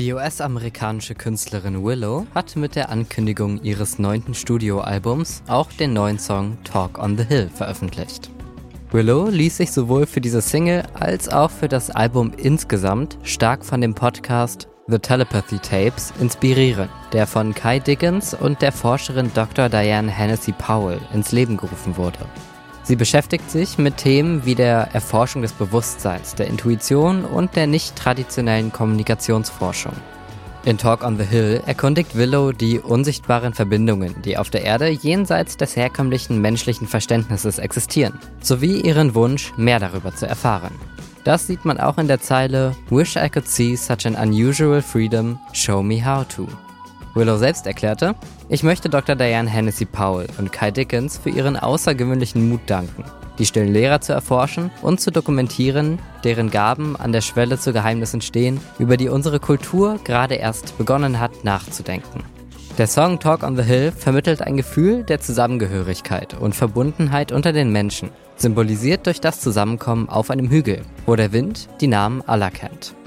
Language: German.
Die US-amerikanische Künstlerin Willow hat mit der Ankündigung ihres 9. Studioalbums auch den neuen Song Talk on the Hill veröffentlicht. Willow ließ sich sowohl für diese Single als auch für das Album insgesamt stark von dem Podcast The Telepathy Tapes inspirieren, der von Kai Dickens und der Forscherin Dr. Diane Hennessy Powell ins Leben gerufen wurde. Sie beschäftigt sich mit Themen wie der Erforschung des Bewusstseins, der Intuition und der nicht traditionellen Kommunikationsforschung. In Talk on the Hill erkundigt Willow die unsichtbaren Verbindungen, die auf der Erde jenseits des herkömmlichen menschlichen Verständnisses existieren, sowie ihren Wunsch, mehr darüber zu erfahren. Das sieht man auch in der Zeile "Wish I could see such an unusual freedom, show me how to". Willow selbst erklärte: „Ich möchte Dr. Diane Hennessy Powell und Kai Dickens für ihren außergewöhnlichen Mut danken, die stillen Lehrer zu erforschen und zu dokumentieren, deren Gaben an der Schwelle zu Geheimnissen stehen, über die unsere Kultur gerade erst begonnen hat nachzudenken." Der Song Talk on the Hill vermittelt ein Gefühl der Zusammengehörigkeit und Verbundenheit unter den Menschen, symbolisiert durch das Zusammenkommen auf einem Hügel, wo der Wind die Namen aller kennt.